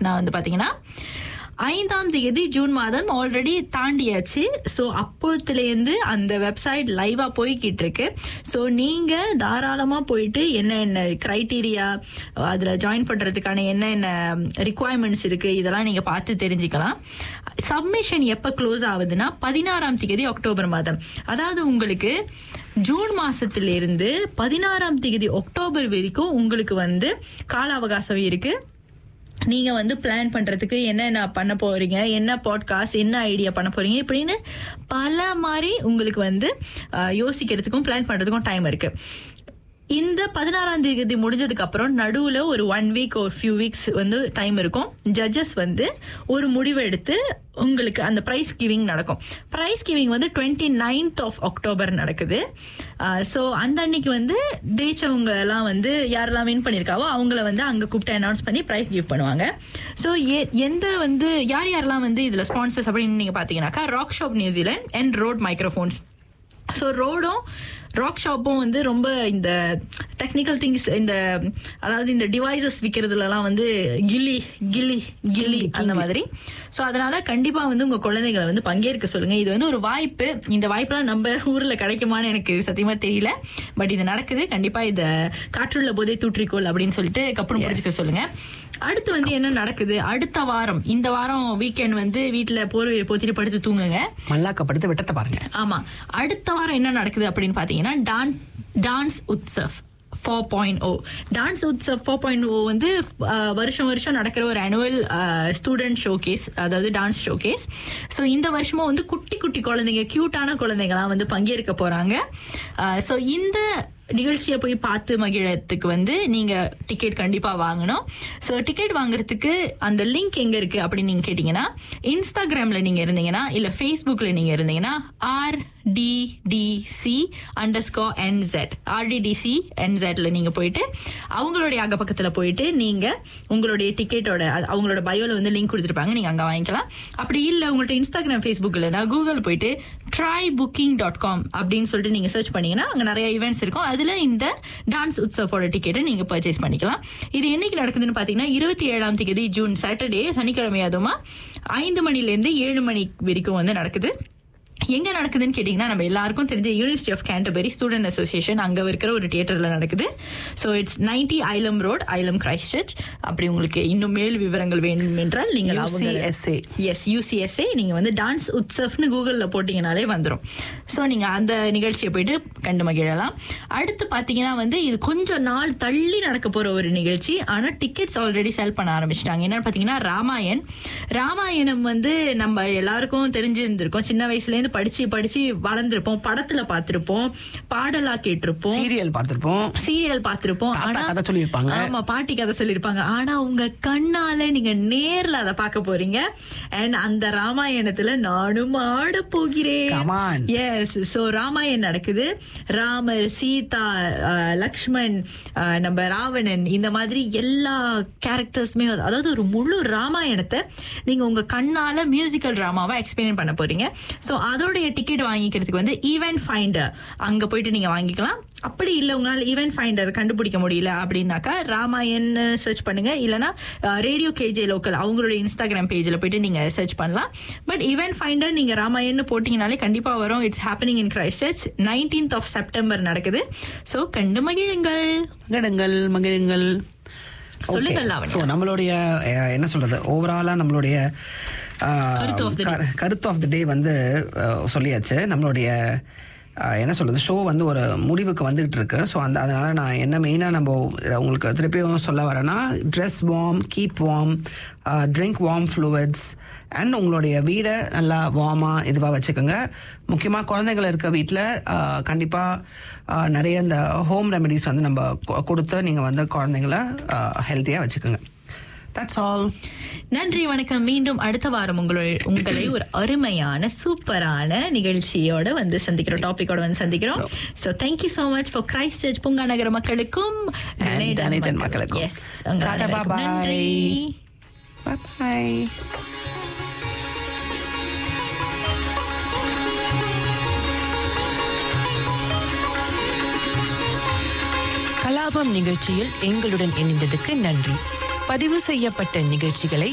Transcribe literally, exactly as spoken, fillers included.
டேட்ஸ்னா வந்து பாத்தீங்கன்னா ஐந்தாம் தேதி ஜூன் மாதம் ஆல்ரெடி தாண்டியாச்சு. ஸோ அப்போத்துலேருந்து அந்த வெப்சைட் லைவா போய்கிட்டு இருக்கு. ஸோ நீங்க தாராளமா போயிட்டு என்ன என்ன கிரைட்டீரியா, அதுல ஜாயின் பண்றதுக்கான என்ன என்ன ரிக்குவயர்மெண்ட்ஸ் இருக்கு இதெல்லாம் நீங்க பார்த்து தெரிஞ்சுக்கலாம். சப்மிஷன் எப்ப க்ளோஸ் ஆகுதுன்னா பதினாறாம் தேதி அக்டோபர் மாதம். அதாவது உங்களுக்கு ஜூன் மாசத்திலிருந்து பதினாறாம் தேதி அக்டோபர் வரைக்கும் உங்களுக்கு வந்து கால அவகாசம் இருக்கு. நீங்க வந்து பிளான் பண்றதுக்கு என்னென்ன பண்ண போறீங்க, என்ன பாட்காஸ்ட், என்ன ஐடியா பண்ண போறீங்க, இப்படின்னு பல மாதிரி உங்களுக்கு வந்து யோசிக்கிறதுக்கும் பிளான் பண்றதுக்கும் டைம் இருக்கு. இந்த பதினாறாம் தேதி முடிஞ்சதுக்கு அப்புறம் நடுவுல ஒரு ஒன் வீக் ஒரு ஃபியூ வீக்ஸ் வந்து டைம் இருக்கும். ஜட்ஜஸ் வந்து ஒரு முடிவு எடுத்து உங்களுக்கு அந்த பிரைஸ் கிவிங் நடக்கும். பிரைஸ் கிவிங் வந்து டுவெண்ட்டி நைன்த் ஆஃப் அக்டோபர் நடக்குது. ஸோ அந்த அன்னைக்கு வந்து ஜெயிச்சவங்க எல்லாம் வந்து யாரெல்லாம் வின் பண்ணியிருக்காவோ அவங்கள வந்து அங்கே கூப்பிட்டு அனௌன்ஸ் பண்ணி ப்ரைஸ் கிவ் பண்ணுவாங்க. ஸோ எந்த வந்து யார் யாரெல்லாம் வந்து இதில் ஸ்பான்சர்ஸ் அப்படின்னு நீங்கள் பார்த்தீங்கன்னாக்கா rock shop New Zealand and road microphones. So ரோடும் ராக் ஷாப்பும் வந்து ரொம்ப இந்த டெக்னிக்கல் திங்ஸ், இந்த அதாவது இந்த டிவைசஸ் விற்கிறதுலலாம் வந்து கில்லி கில்லி கில்லி அந்த மாதிரி. ஸோ அதனால கண்டிப்பாக வந்து உங்கள் குழந்தைகளை வந்து பங்கேற்க சொல்லுங்கள். இது வந்து ஒரு வாய்ப்பு. இந்த வாய்ப்பெல்லாம் நம்ம ஊரில் கிடைக்குமான்னு எனக்கு சத்தியமாக தெரியல. பட் இது நடக்குது. கண்டிப்பாக இதை காற்றுள்ள போதே தூற்றிக்கோள் அப்படின்னு சொல்லிட்டு கப்புறம் பிடிச்சிக்க சொல்லுங்கள். அடுத்து வந்து என்ன நடக்குது அடுத்த வாரம், இந்த வாரம் வீக்கெண்ட் வந்து வீட்டுல போர்வை போத்திட்டு படுத்து தூங்குங்க, மல்லாக்கப்படுத்து விட்டத்தை பாருங்க. ஆமா, அடுத்த வாரம் என்ன நடக்குது அப்படின்னு பாத்தீங்கன்னா டான்ஸ் உத்சவ் ஃபோர் பாயிண்ட் ஓ. டான்ஸ் உத்சவ் ஃபோர் பாயிண்ட் ஓ வந்து வருஷம் வருஷம் நடக்கிற ஒரு ஆனுவல் ஸ்டூடெண்ட் ஷோகேஸ், அதாவது டான்ஸ் ஷோகேஸ். ஸோ இந்த வருஷமும் வந்து குட்டி குட்டி குழந்தைங்க, கியூட்டான குழந்தைங்களாம் வந்து பங்கேற்க போறாங்க. ஸோ இந்த நிகழ்ச்சியை போய் பார்த்து மகிழத்துக்கு வந்து நீங்க டிக்கெட் கண்டிப்பா வாங்கணும். ஸோ டிக்கெட் வாங்குறதுக்கு அந்த லிங்க் எங்க இருக்கு அப்படின்னு நீங்க கேட்டீங்கன்னா, இன்ஸ்டாகிராம்ல நீங்க இருந்தீங்கன்னா இல்ல ஃபேஸ்புக்ல நீங்க இருந்தீங்கன்னா R D D C under score என்செட் ஆர்டிடிசி என்செட்ல நீங்க போயிட்டு அவங்களுடைய அக பக்கத்துல போயிட்டு நீங்க உங்களுடைய டிக்கெட்டோட அவங்களோட பயோல வந்து லிங்க் கொடுத்துருப்பாங்க, நீங்க அங்க வாங்கிக்கலாம். அப்படி இல்லை உங்கள்ட்ட இன்ஸ்டாகிராம் ஃபேஸ்புக் இல்லைன்னா கூகுள் போயிட்டு ட்ரை புக்கிங் டாட் காம் அப்படின்னு சொல்லிட்டு நீங்க சர்ச் பண்ணீங்கன்னா அங்க நிறைய ஈவெண்ட்ஸ் இருக்கும். அதுல இந்த டான்ஸ் உத்சவோட டிக்கெட்டை நீங்க பர்ச்சேஸ் பண்ணிக்கலாம். இது என்னைக்கு நடக்குதுன்னு பாத்தீங்கன்னா இருபத்தி ஏழாம் தேதி ஜூன் சாட்டர்டே, சனிக்கிழமை, அதுமா ஐந்து மணில இருந்து ஏழு மணி வரைக்கும் வந்து நடக்குது. எங்க நடக்குதுன்னு கேட்டீங்கன்னா நம்ம எல்லாருக்கும் தெரிஞ்ச university of Canterbury student association அங்க இருக்கிற ஒரு தியேட்டர்ல நடக்குது. So it's ninety ஐலம் road, ஐலம் Christ search. அப்படி உங்களுக்கு இன்னும் மேல் விவரங்கள் வேணும் என்றால் நீங்கள் எஸ் யூசிஎஸ்ஏ நீங்க வந்து டான்ஸ் உத்சவ்னு கூகுள்ல போட்டீங்கனாலே வந்துடும். ஸோ நீங்க அந்த நிகழ்ச்சியை போயிட்டு கண்டு மகிழலாம். அடுத்து பாத்தீங்கன்னா வந்து இது கொஞ்சம் நாள் தள்ளி நடக்க போற ஒரு நிகழ்ச்சி, ஆனா டிக்கெட்ஸ் ஆல்ரெடி செல் பண்ண ஆரம்பிச்சிட்டாங்க. என்னன்னு பாத்தீங்கன்னா ராமாயண். ராமாயணம் வந்து நம்ம எல்லாருக்கும் தெரிஞ்சிருந்திருக்கோம், சின்ன வயசுல இருந்து படிச்சு படிச்சு வளர்ந்திருப்போம், படத்துல பார்த்திருப்போம், பாடலா கேட்டிருப்போம், சீரியல் பார்த்திருப்போம் சீரியல் பார்த்திருப்போம் கதை சொல்லியிருப்பாங்க. ஆமா, பாட்டி கதை சொல்லியிருப்பாங்க. ஆனா உங்க கண்ணால நீங்க நேர்ல அதை பார்க்க போறீங்க. அண்ட் அந்த ராமாயணத்துல நானும் ஆட போகிறேன். எஸ், சோ ராமாயணம் நடக்குது. ராமர், சீதா, லக்ஷ்மண், நம்ம ராவணன், இந்த மாதிரி எல்லா கேரக்டர்ஸுமே, அதாவது ஒரு முழு ராமாயணத்தை நீங்க உங்க கண்ணால மியூசிக்கல் டிராமாவா எக்ஸ்பிளைன் பண்ண போறீங்க. ஸோ அதோடைய டிக்கெட் வாங்கிக்கிறதுக்கு வந்து ஈவென்ட் ஃபைண்டர் அங்க போயிட்டு நீங்க வாங்கிக்கலாம். அப்படி இல்லை உங்களால் ஈவென்ட் ஃபைண்டர் கண்டுபிடிக்க முடியல அப்படின்னாக்கா ராமாயண் சர்ச் பண்ணுங்க, இல்லைன்னா ரேடியோ கேஜே லோக்கல் அவங்களுடைய இன்ஸ்டாகிராம் பேஜில் போயிட்டு நீங்க சர்ச் பண்ணலாம். பட் ஈவென்ட் ஃபைண்டர் நீங்க ராமாயண் போட்டீங்கனாலே கண்டிப்பா வரும். It's happening in Christ search, nineteenth of September நடக்குது. ஸோ கண்டு மகிழுங்கள், மகிழுங்கள் மகிழுங்கள் சொல்லுங்கள். நம்மளுடைய என்ன சொல்றது, ஓவராலா நம்மளுடைய கருத்து ஆஃப் த டே வந்து சொல்லியாச்சு. நம்மளுடைய என்ன சொல்கிறது, ஷோ வந்து ஒரு முடிவுக்கு வந்துகிட்டு இருக்கு. ஸோ அந்த அதனால் நான் என்ன மெயினாக நம்ம உங்களுக்கு திருப்பியும் சொல்ல வரேன்னா, dress warm, keep warm, drink warm fluids and உங்களுடைய வீடை நல்லா வார்மாக இதுவாக வச்சுக்கோங்க. முக்கியமாக குழந்தைகள் இருக்க வீட்டில் கண்டிப்பாக நிறைய இந்த ஹோம் ரெமெடிஸ் வந்து நம்ம கொடுத்து நீங்கள் வந்து குழந்தைங்கள ஹெல்த்தியாக வச்சுக்கோங்க. That's all. நன்றி, வணக்கம். மீண்டும் அடுத்த வாரம் உங்களை உங்களை ஒரு அருமையான சூப்பரான நிகழ்ச்சியோட வந்து சந்திக்கிறோம், டாபிக்கோட வந்து சந்திக்கிறோம். So thank you so much for Christchurch பூங்கா நகர மக்களுக்கும் டனேடன் மக்களுக்கும். Yes, நன்றி. Bye bye. கலாபம் நிகழ்ச்சியில் எங்களுடன் இணைந்ததுக்கு நன்றி. பதிவு செய்யப்பட்ட நிகழ்ச்சிகளை